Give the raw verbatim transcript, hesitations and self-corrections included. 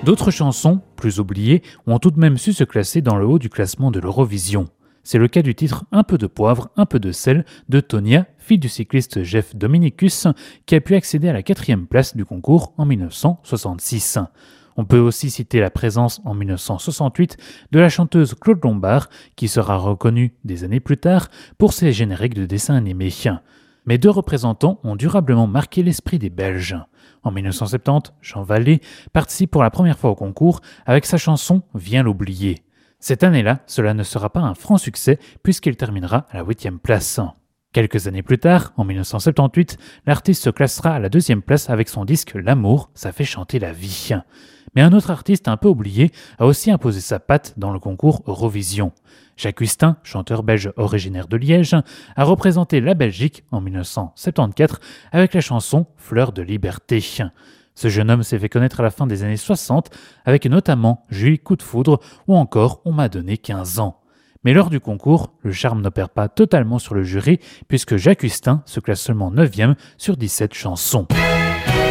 D'autres chansons, plus oubliées, ont tout de même su se classer dans le haut du classement de l'Eurovision. C'est le cas du titre Un peu de poivre, un peu de sel de Tonia, fille du cycliste Jeff Dominicus, qui a pu accéder à la quatrième place du concours en dix-neuf cent soixante-six. On peut aussi citer la présence en dix-neuf cent soixante-huit de la chanteuse Claude Lombard, qui sera reconnue des années plus tard pour ses génériques de dessins animés. Mais deux représentants ont durablement marqué l'esprit des Belges. En dix-neuf cent soixante-dix, Jean Vallée participe pour la première fois au concours avec sa chanson « Viens l'oublier ». Cette année-là, cela ne sera pas un franc succès puisqu'il terminera à la huitième place. Quelques années plus tard, en dix-neuf cent soixante-dix-huit, l'artiste se classera à la deuxième place avec son disque « L'amour, ça fait chanter la vie ». Mais un autre artiste un peu oublié a aussi imposé sa patte dans le concours Eurovision. Jacques Hustin, chanteur belge originaire de Liège, a représenté la Belgique en dix-neuf cent soixante-quatorze avec la chanson « Fleur de liberté ». Ce jeune homme s'est fait connaître à la fin des années soixante avec notamment Julie Coup de foudre ou encore On m'a donné quinze ans. Mais lors du concours, le charme n'opère pas totalement sur le jury puisque Jacques Hustin se classe seulement neuvième sur dix-sept chansons.